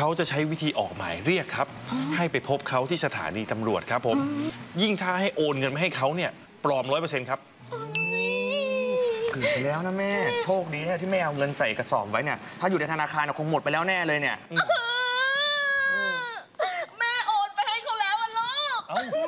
เขาจะใช้วิธีออกหมายเรียกครับให้ไปพบเขาที่สถานีตำรวจครับผมยิ่งถ้าให้โอนเงินมาให้เขาเนี่ยปลอม100%ครับเกือบไปแล้วนะแม่โชคดีที่แม่เอาเงินใส่กระสอบไว้เนี่ยถ้าอยู่ในธนาคารคงหมดไปแล้วแน่เลยเนี่ยแม่โอนไปให้เขาแล้วอะลูก